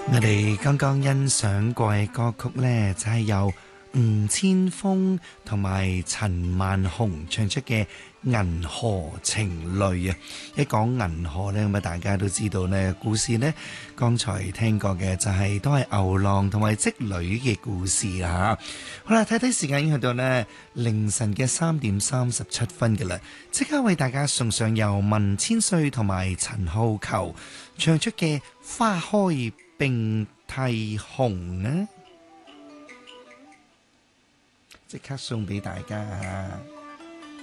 我哋剛剛欣賞過嘅歌曲呢，就係由吳千峰同埋陳萬雄唱出嘅《銀河情淚》啊！一講銀河呢，咁啊大家都知道呢故事呢，剛才聽過嘅就係都係牛郎同埋織女嘅故事啦。好啦，睇睇時間已經去到呢凌晨嘅3:37嘅啦，即刻為大家送上由文千歲同埋陳浩球唱出嘅《花開並蒂紅》啊！即刻送俾大家。